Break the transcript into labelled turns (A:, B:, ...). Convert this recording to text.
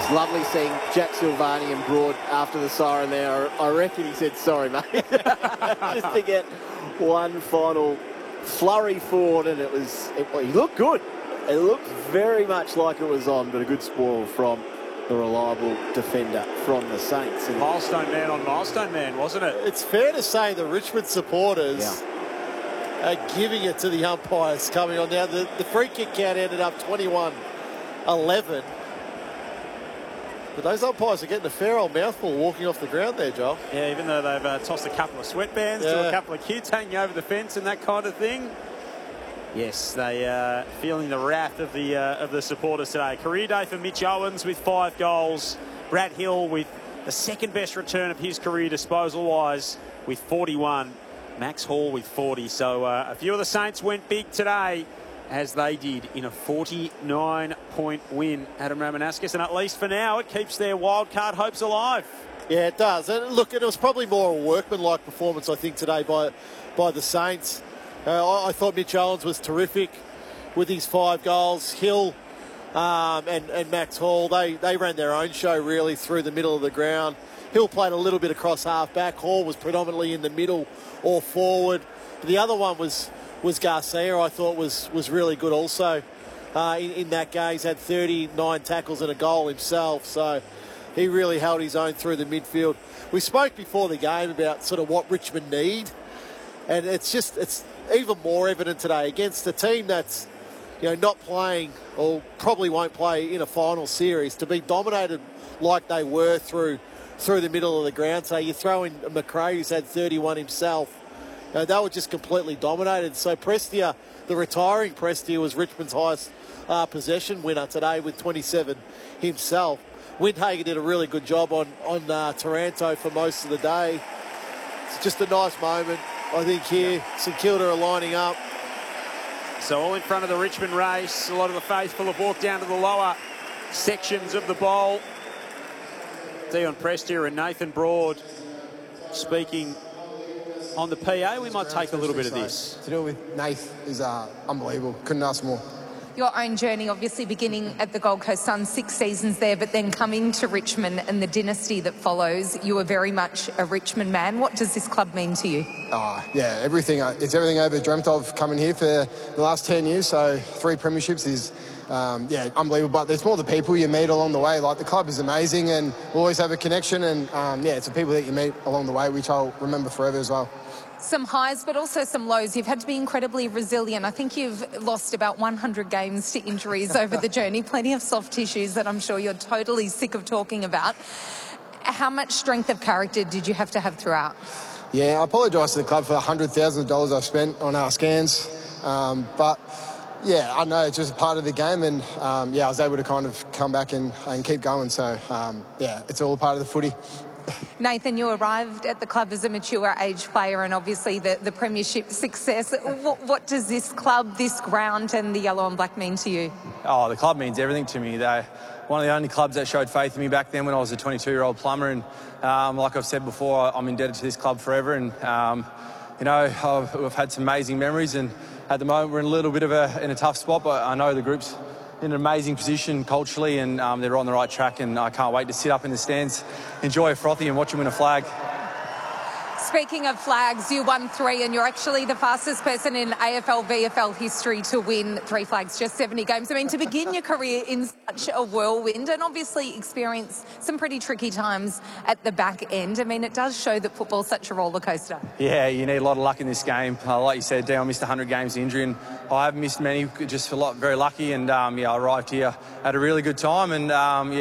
A: Lovely seeing Jack Silvani and Broad after the siren there. I reckon he said, sorry, mate. Just to get one final flurry forward, and he looked good. It looked very much like it was on, but a good spoil from the reliable defender from the Saints. And
B: milestone man on milestone man, wasn't it?
C: It's fair to say the Richmond supporters are giving it to the umpires coming on now. The free kick count ended up 21-11. But those umpires are getting a fair old mouthful walking off the ground there, Joel.
B: Yeah, even though they've tossed a couple of sweatbands to a couple of kids hanging over the fence and that kind of thing. Yes, they are feeling the wrath of the supporters today. Career day for Mitch Owens with 5 goals. Brad Hill with the second best return of his career disposal-wise with 41. Max Hall with 40. So a few of the Saints went big today, as they did in a 49-point win, Adam Ramanauskas. And at least for now, it keeps their wildcard hopes alive.
C: Yeah, it does. And look, it was probably more a workmanlike performance, I think, today by the Saints. I thought Mitch Owens was terrific with his 5 goals. Hill and Max Hall, they ran their own show really through the middle of the ground. Hill played a little bit across half-back. Hall was predominantly in the middle or forward. The other one was Garcia, I thought was really good also in that game. He's had 39 tackles and a goal himself, so he really held his own through the midfield. We spoke before the game about sort of what Richmond need, and it's even more evident today against a team that's not playing or probably won't play in a final series, to be dominated like they were through the middle of the ground. So you throw in McRae, who's had 31 himself. They were just completely dominated. So Prestia, the retiring Prestia, was Richmond's highest possession winner today with 27 himself. Windhager did a really good job on Taranto for most of the day. It's just a nice moment, I think, here. St Kilda are lining up.
B: So all in front of the Richmond race. A lot of the faithful have walked down to the lower sections of the bowl. Dion Prestia and Nathan Broad speaking on the PA. We might take a little bit of this.
D: To do it with Nath is unbelievable. Couldn't ask more.
E: Your own journey, obviously beginning at the Gold Coast Suns, 6 seasons there, but then coming to Richmond and the dynasty that follows. You were very much a Richmond man. What does this club mean to you?
D: Yeah, everything. It's everything I ever dreamt of coming here for the last 10 years. So 3 premierships is, unbelievable. But there's more the people you meet along the way. Like, the club is amazing, and we'll always have a connection. And it's the people that you meet along the way, which I'll remember forever as well.
E: Some highs, but also some lows. You've had to be incredibly resilient. I think you've lost about 100 games to injuries over the journey. Plenty of soft tissues that I'm sure you're totally sick of talking about. How much strength of character did you have to have throughout?
D: Yeah, I apologise to the club for the $100,000 I've spent on our scans. But, yeah, I know it's just part of the game. And, I was able to kind of come back and keep going. So, it's all part of the footy.
E: Nathan, you arrived at the club as a mature age player, and obviously the premiership success. What does this club, this ground and the yellow and black mean to you?
F: Oh, the club means everything to me. They're one of the only clubs that showed faith in me back then when I was a 22-year-old plumber. And like I've said before, I'm indebted to this club forever. And, we've had some amazing memories. And at the moment, we're in a little bit of in a tough spot, but I know the group's in an amazing position culturally, and they're on the right track, and I can't wait to sit up in the stands, enjoy a frothy and watch them win a flag.
E: Speaking of flags, you won 3, and you're actually the fastest person in AFL, VFL history to win 3 flags, just 70 games. I mean, to begin your career in such a whirlwind and obviously experience some pretty tricky times at the back end. I mean, it does show that football's such a roller coaster.
F: Yeah, you need a lot of luck in this game. Like you said, I missed 100 games of injury, and I haven't missed many, just very lucky. And, I arrived here at a really good time, and,